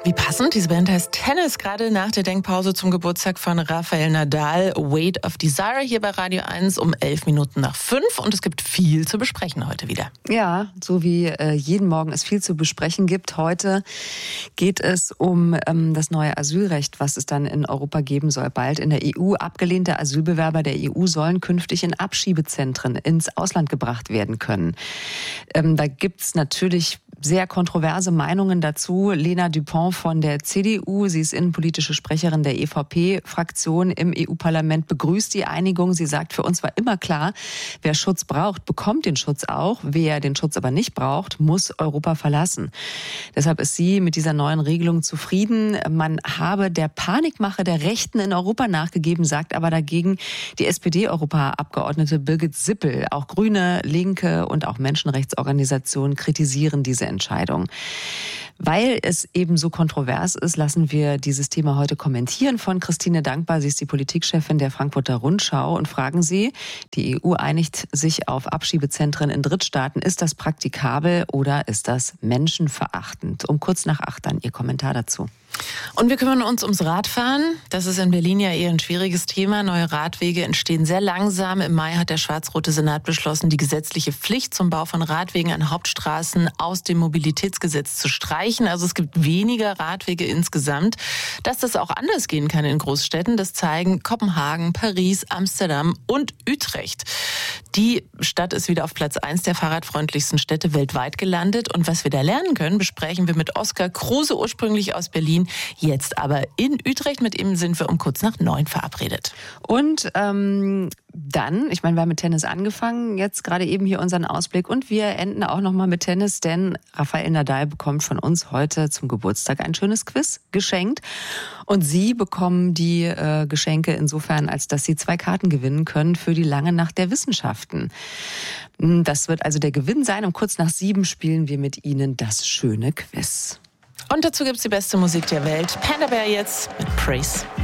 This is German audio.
Wie passend, diese Band heißt Tennis, gerade nach der Denkpause zum Geburtstag von Rafael Nadal. Weight of Desire hier bei Radio 1 um 5:11. Und es gibt viel zu besprechen heute wieder. Ja, so wie jeden Morgen es viel zu besprechen gibt. Heute geht es um das neue Asylrecht, was es dann in Europa geben soll. Bald in der EU. Abgelehnte Asylbewerber der EU sollen künftig in Abschiebezentren ins Ausland gebracht werden können. Da gibt's natürlich sehr kontroverse Meinungen dazu. Lena Dupont von der CDU, sie ist innenpolitische Sprecherin der EVP-Fraktion im EU-Parlament, begrüßt die Einigung. Sie sagt, für uns war immer klar, wer Schutz braucht, bekommt den Schutz auch. Wer den Schutz aber nicht braucht, muss Europa verlassen. Deshalb ist sie mit dieser neuen Regelung zufrieden. Man habe der Panikmache der Rechten in Europa nachgegeben, sagt aber dagegen die SPD-Europaabgeordnete Birgit Sippel. Auch Grüne, Linke und auch Menschenrechtsorganisationen kritisieren diese Entscheidung. Weil es eben so kontrovers ist, lassen wir dieses Thema heute kommentieren von Christine Dankbar. Sie ist die Politikchefin der Frankfurter Rundschau und fragen Sie, die EU einigt sich auf Abschiebezentren in Drittstaaten. Ist das praktikabel oder ist das menschenverachtend? Um kurz nach 8 dann Ihr Kommentar dazu. Und wir kümmern uns ums Radfahren. Das ist in Berlin ja eher ein schwieriges Thema. Neue Radwege entstehen sehr langsam. Im Mai hat der schwarz-rote Senat beschlossen, die gesetzliche Pflicht zum Bau von Radwegen an Hauptstraßen aus dem Mobilitätsgesetz zu streichen. Also es gibt weniger Radwege insgesamt. Dass das auch anders gehen kann in Großstädten, das zeigen Kopenhagen, Paris, Amsterdam und Utrecht. Die Stadt ist wieder auf Platz 1 der fahrradfreundlichsten Städte weltweit gelandet. Und was wir da lernen können, besprechen wir mit Oskar Kruse, ursprünglich aus Berlin, jetzt aber in Utrecht. Mit ihm sind wir um kurz nach 9 verabredet. Und dann, ich meine, wir haben mit Tennis angefangen, jetzt gerade eben hier unseren Ausblick und wir enden auch nochmal mit Tennis, denn Rafael Nadal bekommt von uns heute zum Geburtstag ein schönes Quiz geschenkt und Sie bekommen die Geschenke insofern, als dass Sie 2 Karten gewinnen können für die lange Nacht der Wissenschaften. Das wird also der Gewinn sein. Um kurz nach 7 spielen wir mit Ihnen das schöne Quiz. Und dazu gibt's die beste Musik der Welt. Panda Bear jetzt mit Praise.